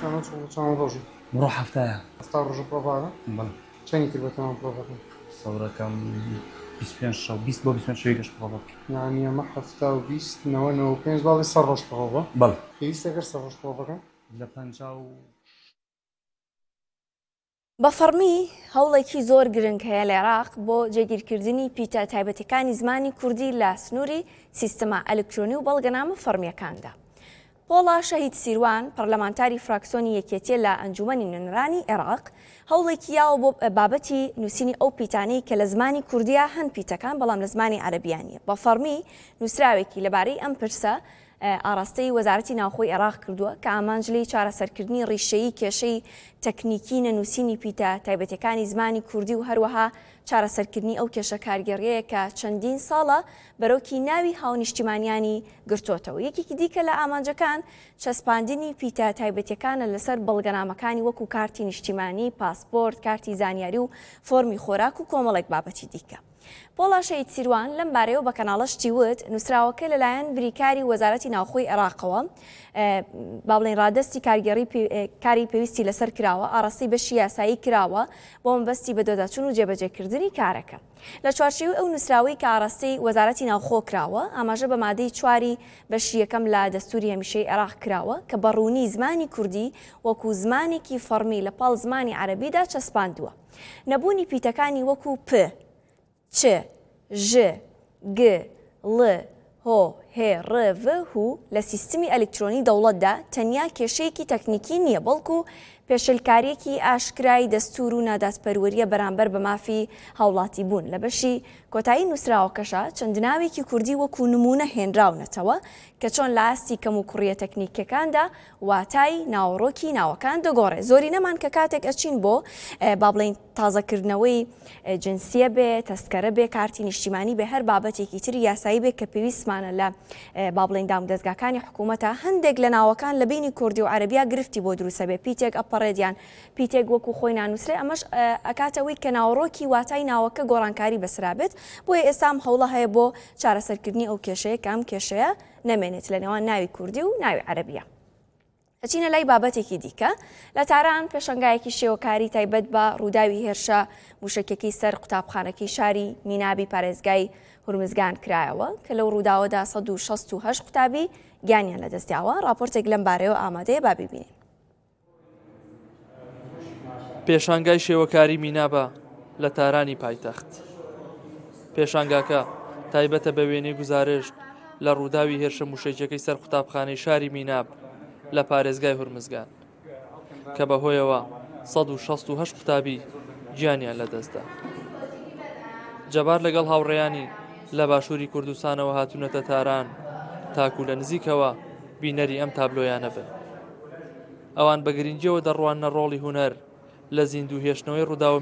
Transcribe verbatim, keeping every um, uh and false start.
چەند چەند ڕۆژی بڕۆ هەفتەیە هەفتا ڕۆژ پرۆڤاکە بەڵێ چەندی کرد بەتەمام پرۆڤەکە سەورەکەم بیست و پێنج شەو بیست بۆ بیست و پێنج شەوێکش پرۆڤە یانی ئەمە هەفتا و بیست نەوە نەوە و پێنج باڵی سەد ڕۆژ پرۆڤە بەڵێ پێویستە ئەگەر سەد ڕۆژ پرۆڤەکە لە پەنجاو و بە فەرمی هەوڵێکی زۆر گرنگ هەیە لە عێراق بۆ جێگیرکردنی پیتە تایبەتەکانی زمانی کوردی لە سنووری سیستەما ئەلکترۆنی و بەڵگەنامە فەرمیەکاندا. پۆڵا شەهید سیروان پەرلەمانتاری فراکسیۆنی یەکێتیە لە ئەنجومەنی نوێنەرانی عێراق هەوڵێکی یاوە بۆ بابەتی نووسینی ئەو پیتانەی کە لە زمانی کوردیە هەند پیتەکان بەڵام لە زمانی عەرەبیانیە. بە فەرمی نووسراوێکی لەبارەی ئەم پرسە ئاراستەی وەزارەتی ناوخۆی عێراق کردووە کە ئامانجلی چارەسەرکردنی ڕیشەیی کێشەی تەکنیکی نەنووسینی پیتە تایبەتەکانی زمانی کوردی و هەروەها چارەسەرکردنی ئەو کێشە کارگەڕیەیە کە چەندین ساڵە بەرەوکی ناوی هاونیشتیمانیانی گرتوۆتەوە. یەکێکی دیکە لە ئامانجەکان چەسپاندنی پیتە تایبەتەکانە لەسەر بەڵگەنامەکانی وەکو کارتی نیشتیمانی، پاسپۆرت، کارتی زانیاری و فۆرمی خۆراک و کۆمەڵێک بابەتی دیکە. پۆڵا شەهید سیروان لەم بارەیەوە بە کەناڵەشتی وت نووسراوەکە لەلایەن بریکاری وەزارەتی ناوخۆی عێراقەوە با بڵێن ڕادستی کارگەڕی کاری پێویستی لەسەر کراوە، ئاڕاستی بەشی یاسایی کراوە بۆ مەبەستی بە دۆداچوون و جێبەجێکردنی کارەکە. لە چوارچێوەی ئەو نووسراوی کە ئاڕاستی وەزارەتی ناوخۆ کراوە ئاماژە بە مادەی چواری بەشی یەکەم لە دەستوری هەمیشەی عێراق کراوە کە بەڕوونی زمانی کوردی وەکو زمانێکی فەرمی لە پاڵ زمانی عەرەبیدا چەسپاندووە. نەبوونی پیتەکانی وەکو پ، چ، ژ، گ، ڵ، هۆ، هێ، ڕ، ڤ، هو لە سیستمی ئەلکترۆنی دەوڵەتدا تەنیا کێشەیەکی تەکنیکی نییە بەڵکو پێشلکاریەکی ئاشکرای دەستور و ناداتپەروەریە بەرامبەر بە مافی هاوڵاتی بوون. لە بەشی کۆتایی نووسراوەکەشە چەند ناوێکی کوردی وەکو نمونە هێنراونەتەوە کە چۆن لە ئاستی کەم و کوڕیە تەکنیکەکاندا واتای ناوەڕۆکی ناوەکان دەگۆڕێ. زۆری نەمان کە کاتێک ئەچین بۆ با بڵێن تازەکردنەوەی جنسیە بێ، تەسکەرە بێ، کارتی نیشتیمانی بێ، هەر بابەتێکی تری یاسایی بێ کە پێویستمانە لە با بڵێن دامدەستگاکانی حکوومەتە هەندێک لە ناوەکان لە بینی کوردی و عەرەبیا گرفتی بۆ دروستە بێ، پیتێک ئەپەڕێدیان پیتێک وەکو خۆی نانووسێ، ئەمەش ئەکاتەوەی کە ناوەڕۆکی واتای ناوەکە گۆڕانکاری بەسرا بێت. بۆیە ئێستام هەوڵە هەیە بۆ چارەسەرکردنی ئەو کێشەیە کە ئەم کێشەیە نەمێنێت لە نێوان ناوی کوردی و ناوی عەرەبیە. ئەچینە لای بابەتێکی دیکە لە تاران پێشەنگایەکی شێوەکاری تایبەت بە ڕووداوی هێرشە موشکێکی سەر قوتابخانەکەی شاری مینابی پارێزگای هورمزگان کرایەوە کە لەو ڕووداوەدا سەد و شەست و هەشت قوتابی گیانیان لەدەستیاوە. راپۆرتێک لەم بارەیەوە ئامادەیە با ببینین. پێشانگای شێوەکاری مینابە لە تارانی پایتەخت. پێشانگاکە تایبەتە بە وێنەی گزارش لە ڕووداوی هێرشە موشەیەکەی سەر قوتابخانەی شاری میناب لە پارێزگای هورمزگان کە بەهۆیەوە سەد و شەست و هەشت قوتابی گیانیان لەدەستدا. جەبار لەگەڵ هاوڕێیانی لە باشووری کوردستانەوە هاتوونەتە تاران تاکو لە نزیکەوە بینەری ئەم تابلۆیانە بن. ئەوان بە گرنگیەوە دەڕوانە ڕۆڵی هونەر لە زیندوو هێشتنەوەی ڕووداوە